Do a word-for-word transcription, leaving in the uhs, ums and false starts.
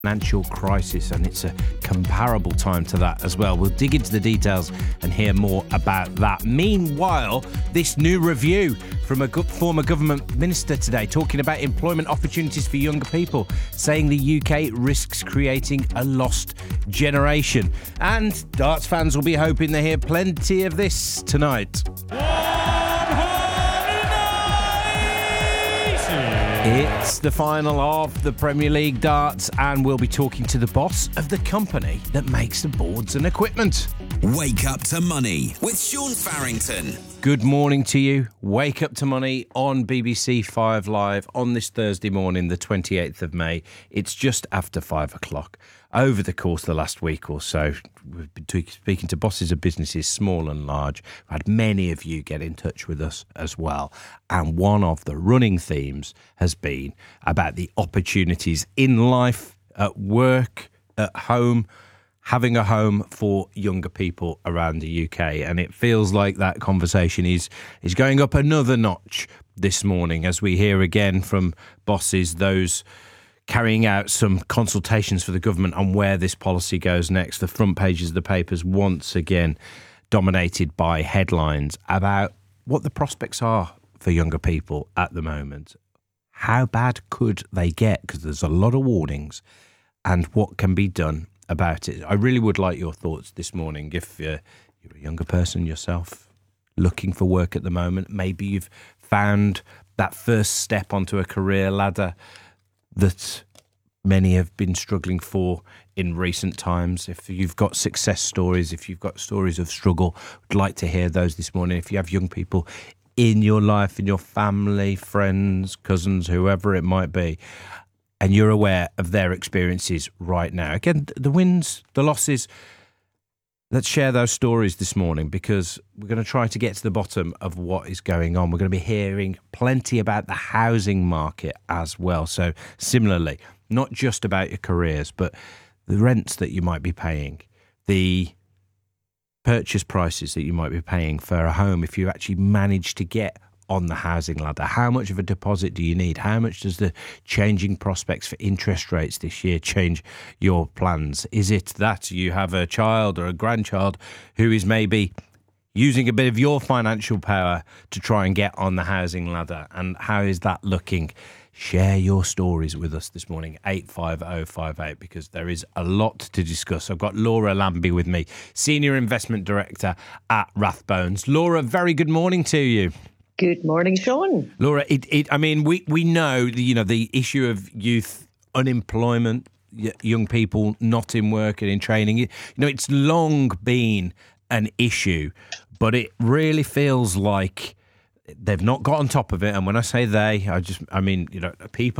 financial crisis, and it's a comparable time to that as well. We'll dig into the details and hear more about that. Meanwhile, this new review from a go- former government minister today talking about employment opportunities for younger people, saying the U K risks creating a lost generation. And darts fans will be hoping they hear plenty of this tonight. It's the final of the Premier League darts, and we'll be talking to the boss of the company that makes the boards and equipment. Wake Up to Money with Sean Farrington. Good morning to you. Wake Up to Money on B B C Five Live on this Thursday morning, the twenty-eighth of May. It's just after five o'clock. Over the course of the last week or so, we've been speaking to bosses of businesses, small and large. We've had many of you get in touch with us as well. And one of the running themes has been about the opportunities in life, at work, at home, having a home for younger people around the U K. And it feels like that conversation is, is going up another notch this morning as we hear again from bosses, those carrying out some consultations for the government on where this policy goes next. The front pages of the papers once again dominated by headlines about what the prospects are for younger people at the moment. How bad could they get? Because there's a lot of warnings, and what can be done about it. I really would like your thoughts this morning. If uh, you're a younger person yourself looking for work at the moment, maybe you've found that first step onto a career ladder that many have been struggling for in recent times. If you've got success stories, if you've got stories of struggle, I'd like to hear those this morning. If you have young people in your life, in your family, friends, cousins, whoever it might be, and you're aware of their experiences right now. Again, the wins, the losses, let's share those stories this morning, because we're going to try to get to the bottom of what is going on. We're going to be hearing plenty about the housing market as well. So similarly, not just about your careers, but the rents that you might be paying, the purchase prices that you might be paying for a home if you actually manage to get on the housing ladder. How much of a deposit do you need? How much does the changing prospects for interest rates this year change your plans? Is it that you have a child or a grandchild who is maybe using a bit of your financial power to try and get on the housing ladder? And how is that looking? Share your stories with us this morning, eight five oh five eight, because there is a lot to discuss. I've got Laura Lambie with me, Senior Investment Director at Rathbones. Laura, very good morning to you. Good morning, Sean. Laura, it, it, I mean, we, we know, the, you know, the issue of youth unemployment, young people not in work and in training, you know, it's long been an issue, but it really feels like they've not got on top of it. And when I say they, I just, I mean, you know, people